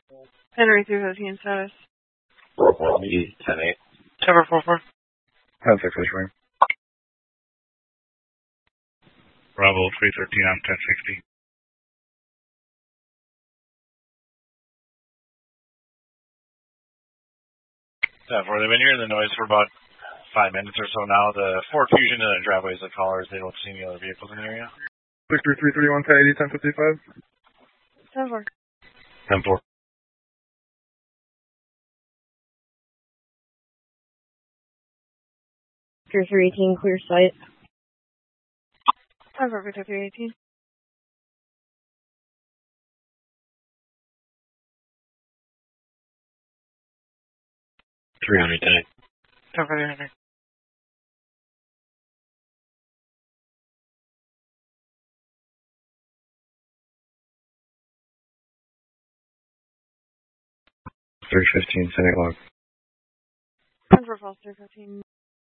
Henry 315 status. Roll 10-8. Cover 4-4. 10-6 issuing. Bravo 313 on 1060. They've been hearing the noise for about 5 minutes or so now. The Ford Fusion and the driveways, the callers, they don't see any other vehicles in the area. 63331 1080 1055. 10-4. 10-4. Pier 318, clear sight. 10-4, Victor 318. $300 10-8. 10-4, 300. $315, 10-8 log. 10-4, false 315.